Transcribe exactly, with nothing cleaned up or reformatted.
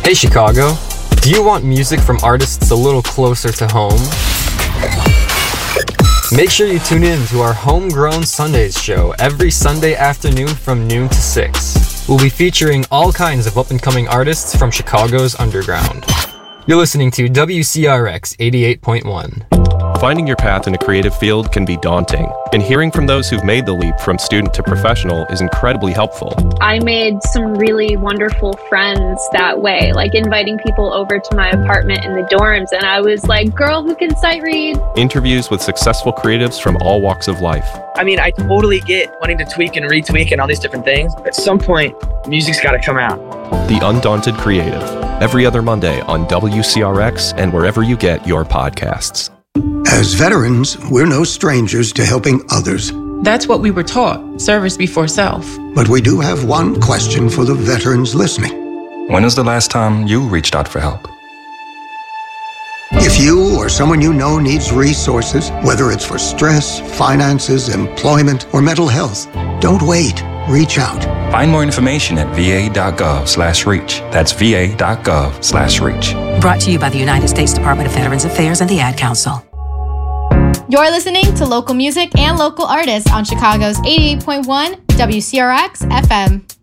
Hey Chicago, do you want music from artists a little closer to home? Make sure you tune in to our Homegrown Sundays show every Sunday afternoon from noon to six. We'll be featuring all kinds of up-and-coming artists from Chicago's underground. You're listening to W C R X eighty-eight point one. Finding your path in a creative field can be daunting, and hearing from those who've made the leap from student to professional is incredibly helpful. I made some really wonderful friends that way, like inviting people over to my apartment in the dorms, and I was like, girl who can sight read. Interviews with successful creatives from all walks of life. I mean, I totally get wanting to tweak and retweak and all these different things. At some point, music's got to come out. The Undaunted Creative, every other Monday on W C R X and wherever you get your podcasts. As veterans, we're no strangers to helping others. That's what we were taught, service before self. But we do have one question for the veterans listening. When was the last time you reached out for help? If you or someone you know needs resources, whether it's for stress, finances, employment, or mental health, don't wait. Reach out. Find more information at va.gov slash reach. That's va.gov slash reach. Brought to you by the United States Department of Veterans Affairs and the Ad Council. You're listening to local music and local artists on Chicago's eighty-eight point one W C R X F M.